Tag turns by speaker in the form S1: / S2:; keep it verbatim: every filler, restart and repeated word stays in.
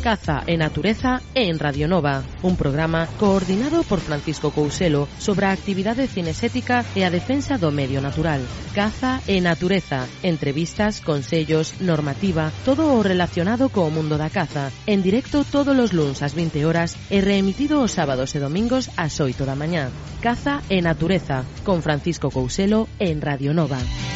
S1: Caza e Natureza en Radio Nova, un programa coordinado por Francisco Couselo sobre a actividade cinesética e a defensa do medio natural. Caza e Natureza, entrevistas, consellos, normativa, todo o relacionado co mundo da caza, en directo todos os luns ás vinte horas e reemitido os sábados e domingos ás oito da mañá. Caza e Natureza, con Francisco Couselo en Radio Nova.